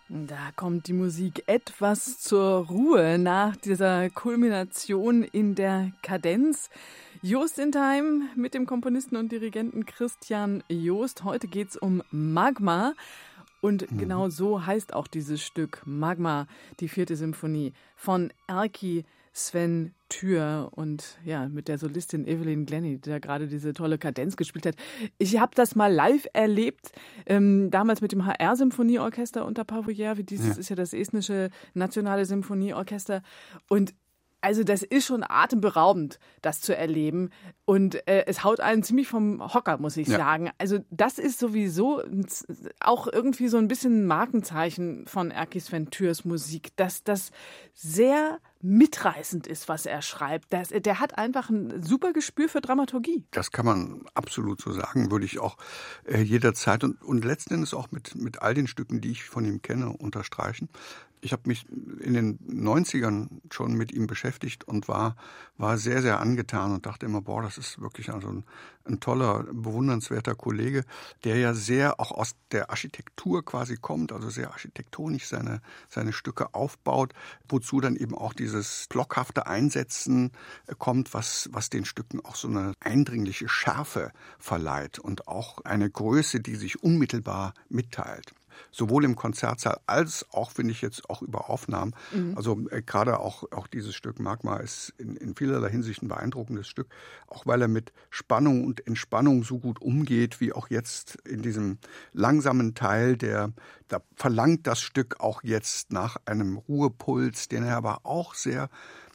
Da kommt die Musik etwas zur Ruhe nach dieser Kulmination in der Kadenz. Just in Time mit dem Komponisten und Dirigenten Christian Joost. Heute geht's um Magma. Und genau so heißt auch dieses Stück, Magma, die 4. Symphonie von Erkki Sven Tür und ja, mit der Solistin Evelyn Glennie, die da gerade diese tolle Kadenz gespielt hat. Ich habe das mal live erlebt, damals mit dem HR-Symphonieorchester unter Pavouillère, dieses ist ja das estnische nationale Symphonieorchester. Und also das ist schon atemberaubend, das zu erleben. Und es haut einen ziemlich vom Hocker, muss ich sagen. Also das ist sowieso auch irgendwie so ein bisschen ein Markenzeichen von Erkki Sven Türs Musik, dass das sehr mitreißend ist, was er schreibt. Der hat einfach ein super Gespür für Dramaturgie. Das kann man absolut so sagen, würde ich auch jederzeit und letzten Endes auch mit all den Stücken, die ich von ihm kenne, unterstreichen. Ich habe mich in den 90ern schon mit ihm beschäftigt und war sehr, sehr angetan und dachte immer, das ist wirklich also ein toller, bewundernswerter Kollege, der ja sehr auch aus der Architektur quasi kommt, also sehr architektonisch seine Stücke aufbaut, wozu dann eben auch dieses blockhafte Einsetzen kommt, was den Stücken auch so eine eindringliche Schärfe verleiht und auch eine Größe, die sich unmittelbar mitteilt. Sowohl im Konzertsaal als auch, finde ich jetzt, auch über Aufnahmen. Also gerade auch dieses Stück Magma ist in vielerlei Hinsicht ein beeindruckendes Stück, auch weil er mit Spannung und Entspannung so gut umgeht, wie auch jetzt in diesem langsamen Teil, da verlangt das Stück auch jetzt nach einem Ruhepuls, den er aber auch sehr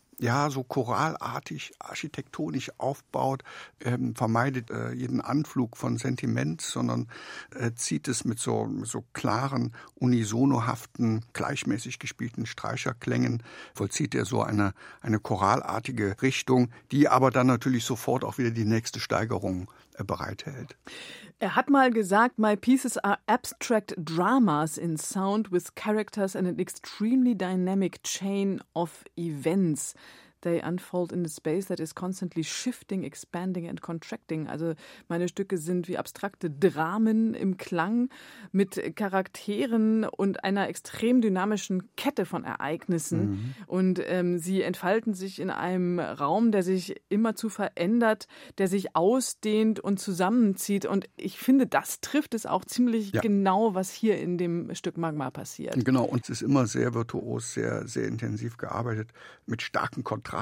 so choralartig, architektonisch aufbaut, vermeidet jeden Anflug von Sentiment, sondern zieht es mit so klaren, unisonohaften, gleichmäßig gespielten Streicherklängen, vollzieht er so eine choralartige Richtung, die aber dann natürlich sofort auch wieder die nächste Steigerung bereithält. Er hat mal gesagt, my pieces are abstract dramas in sound with characters and an extremely dynamic chain of events. They unfold in a space that is constantly shifting, expanding and contracting. Also meine Stücke sind wie abstrakte Dramen im Klang mit Charakteren und einer extrem dynamischen Kette von Ereignissen. Und sie entfalten sich in einem Raum, der sich immerzu verändert, der sich ausdehnt und zusammenzieht. Und ich finde, das trifft es auch ziemlich genau, was hier in dem Stück Magma passiert. Genau, und es ist immer sehr virtuos, sehr, sehr intensiv gearbeitet, mit starken Kontrasten,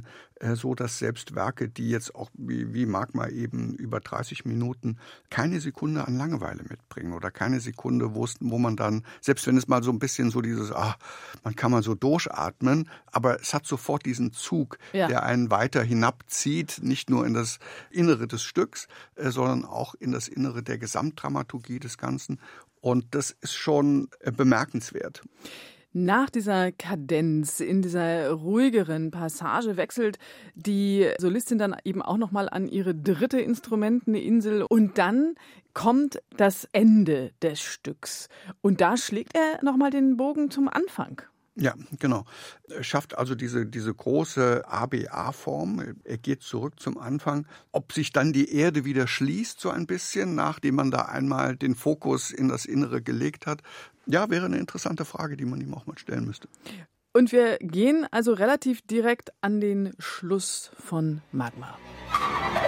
so dass selbst Werke, die jetzt auch wie Magma eben über 30 Minuten keine Sekunde an Langeweile mitbringen oder keine Sekunde, wo man dann, selbst wenn es mal so ein bisschen so dieses, man kann mal so durchatmen, aber es hat sofort diesen Zug, der einen weiter hinabzieht, nicht nur in das Innere des Stücks, sondern auch in das Innere der Gesamtdramaturgie des Ganzen. Und das ist schon bemerkenswert. Nach dieser Kadenz, in dieser ruhigeren Passage wechselt die Solistin dann eben auch nochmal an ihre 3. Instrumenteninsel und dann kommt das Ende des Stücks. Und da schlägt er nochmal den Bogen zum Anfang. Ja, genau. Er schafft also diese große ABA-Form. Er geht zurück zum Anfang. Ob sich dann die Erde wieder schließt, so ein bisschen, nachdem man da einmal den Fokus in das Innere gelegt hat, wäre eine interessante Frage, die man ihm auch mal stellen müsste. Und wir gehen also relativ direkt an den Schluss von Magma.